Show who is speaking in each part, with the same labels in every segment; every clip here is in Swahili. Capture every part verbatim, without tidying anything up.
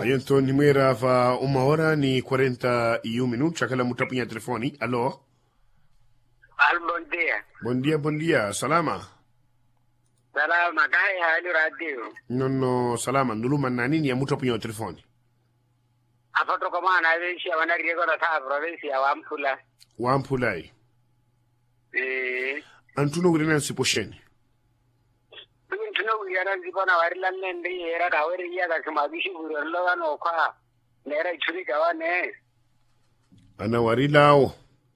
Speaker 1: Ayunto ni mwera va uma hora ni quarenta e um minutos. Aquela mutapinha telefone. Alô?
Speaker 2: Al bom dia.
Speaker 1: Bom dia, bom dia. Salama?
Speaker 2: Salama, kaya hali radio.
Speaker 1: No, no, salama. Nduluma na nini ya mutapinha telefone?
Speaker 2: Apato kama na vesi ya wanariego na taa provinsi ya Wampula.
Speaker 1: Wampulai.
Speaker 2: Eh.
Speaker 1: Antuno urena siposheni.
Speaker 2: Tuno uyana zibana warilan nende era kaweri ya kakimabishi burolo wano kwa nera ichuri kawane.
Speaker 1: Ana warilao.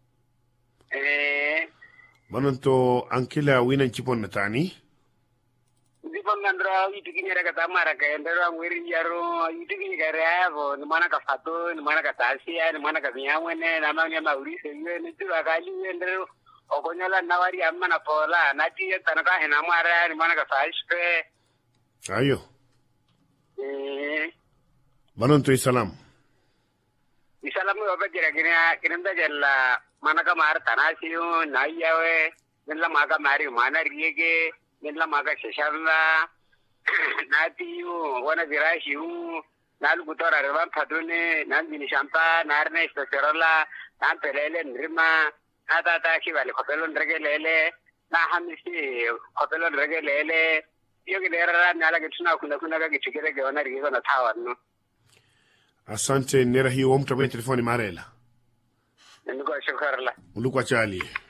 Speaker 2: Eh.
Speaker 1: Manonto ankila wina nchipon natani.
Speaker 2: Zibon nandra itikini era katamara kaendera mwiri yaro itikini kareavo ni mana kafato ni mana katasia ni mana kazinyamwene na manya maurisi yue ni tuwa kali yendero. Okonyola nawari amma na pola nati tanaka hena mara ni mana ka faishpe
Speaker 1: Ayo.
Speaker 2: Eh.
Speaker 1: Manonto isalam.
Speaker 2: Isalamu yobe jira kina kinanda jalla mana ka mar tanasiyo naiyawe nilla maga mari mana riege nilla maga shesharla nati yu wana virashi yu nalu gutora revan padune nan bini shampa narne istaserola nan pelele nrima Nada ta ki vale hotelon regelele na hamisi hotelon regelele yo ki lera nala ke tuna kuna kuna ka kichikere ke wana rigo na thawanno
Speaker 1: Asante nera hiyo mtu wa telefoni marela.
Speaker 2: Ndiko shukrala.
Speaker 1: Ulikuwa chali.